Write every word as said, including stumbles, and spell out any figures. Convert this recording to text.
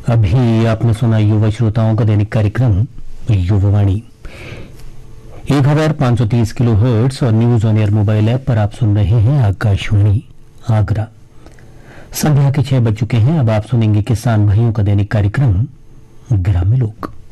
अभी आपने सुना युवा श्रोताओं का दैनिक कार्यक्रम युवावाणी एक हजार पांच सौ तीस किलो हर्ट्स और news on air mobile app पर आप सुन रहे हैं आकाशवाणी आगरा। संध्या के छह बज चुके हैं। अब आप सुनेंगे किसान भाइयों का दैनिक कार्यक्रम ग्रामीण लोक।